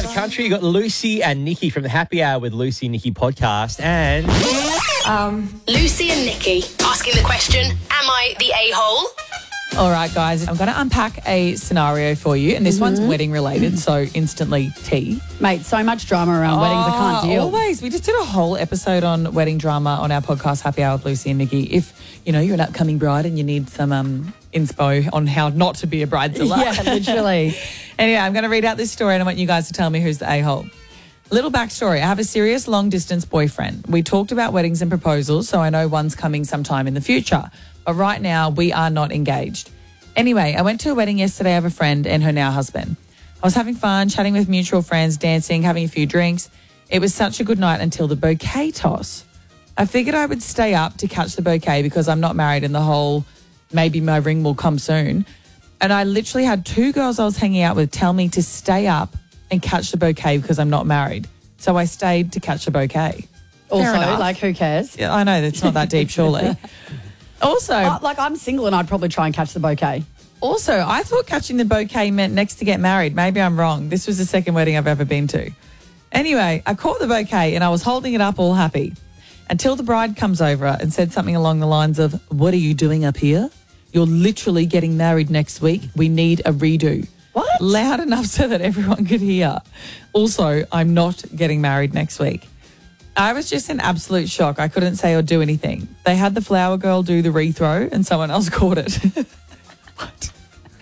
country. You got Lucy and Nikki from the Happy Hour with Lucy and Nikki podcast. And Lucy and Nikki asking the question, am I the a-hole? All right, guys, I'm going to unpack a scenario for you, and this one's wedding related, so instantly tea. Mate, so much drama around weddings, I can't deal. Always. We just did a whole episode on wedding drama on our podcast, Happy Hour with Lucy and Nikki. If, you know, you're an upcoming bride and you need some inspo on how not to be a bridezilla. Yeah, literally. Anyway, I'm going to read out this story and I want you guys to tell me who's the a-hole. Little backstory. I have a serious long-distance boyfriend. We talked about weddings and proposals, so I know one's coming sometime in the future. But right now, we are not engaged. Anyway, I went to a wedding yesterday of a friend and her now husband. I was having fun, chatting with mutual friends, dancing, having a few drinks. It was such a good night until the bouquet toss. I figured I would stay up to catch the bouquet because I'm not married and the whole maybe my ring will come soon. And I literally had two girls I was hanging out with tell me to stay up and catch the bouquet because I'm not married. So I stayed to catch the bouquet. Also, like, who cares? Yeah, I know, it's not that deep, surely. Also, I'm single and I'd probably try and catch the bouquet. Also, I thought catching the bouquet meant next to get married. Maybe I'm wrong. This was the second wedding I've ever been to. Anyway, I caught the bouquet and I was holding it up all happy until the bride comes over and said something along the lines of, "What are you doing up here? You're literally getting married next week. We need a redo." What? Loud enough so that everyone could hear. Also, I'm not getting married next week. I was just in absolute shock. I couldn't say or do anything. They had the flower girl do the rethrow and someone else caught it. What?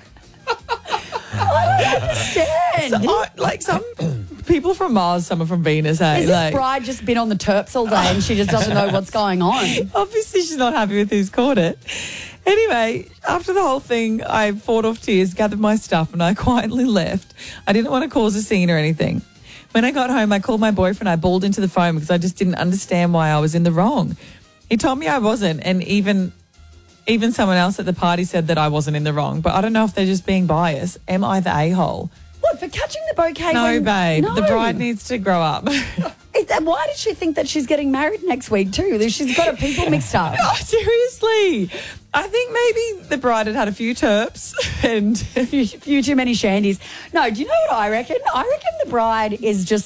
I don't understand. Like some people from Mars, some are from Venus. Hey? Is this bride just been on the terps all day and she just doesn't know what's going on? Obviously, she's not happy with who's caught it. Anyway, after the whole thing, I fought off tears, gathered my stuff, and I quietly left. I didn't want to cause a scene or anything. When I got home, I called my boyfriend. I bawled into the phone because I just didn't understand why I was in the wrong. He told me I wasn't, and even someone else at the party said that I wasn't in the wrong. But I don't know if they're just being biased. Am I the a-hole? What, for catching the bouquet? No, babe. No. The bride needs to grow up. Why did she think that she's getting married next week too? She's got her people mixed up. Oh, seriously. I think maybe the bride had a few terps and a few too many shandies. No, do you know what I reckon? I reckon the bride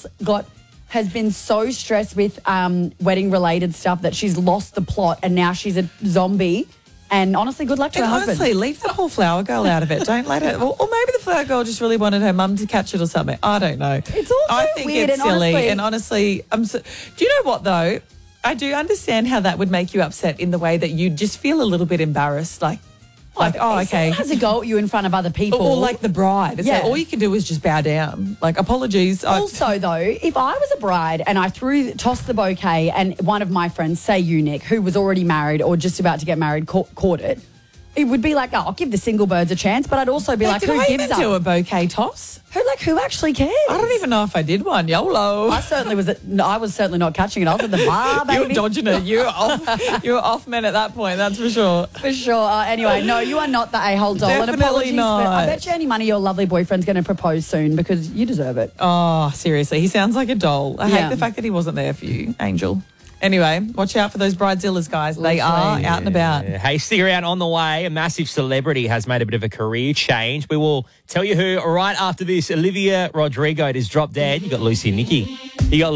has been so stressed with wedding related stuff that she's lost the plot and now she's a zombie. And honestly, good luck to her husband. Honestly, leave that whole flower girl out of it. Don't let her. Or maybe the flower girl just really wanted her mum to catch it or something. I don't know. It's all I so think weird it's silly. And honestly, do you know what though? I do understand how that would make you upset in the way that you just feel a little bit embarrassed, like oh, okay. Someone has a go at you in front of other people. Or like the bride. It's like all you can do is just bow down. Like, apologies. Also, though, if I was a bride and I tossed the bouquet and one of my friends, say you, Nick, who was already married or just about to get married, caught it, it would be like, oh, I'll give the single birds a chance, but I'd also be like, who gives up? Did I even do a bouquet toss? Who actually cares? I don't even know if I did one. YOLO. I was certainly not catching it. I was at the bar, baby. You were dodging it. You were off men at that point, that's for sure. For sure. Anyway, no, you are not the a-hole doll. Definitely and apologies, not. I bet you any money your lovely boyfriend's going to propose soon because you deserve it. Oh, seriously. He sounds like a doll. I hate the fact that he wasn't there for you, Angel. Anyway, watch out for those bridezillas, guys. They are out and about. Hey, stick around. On the way, a massive celebrity has made a bit of a career change. We will tell you who right after this. Olivia Rodrigo is dropped dead. You got Lucy and Nikki. You got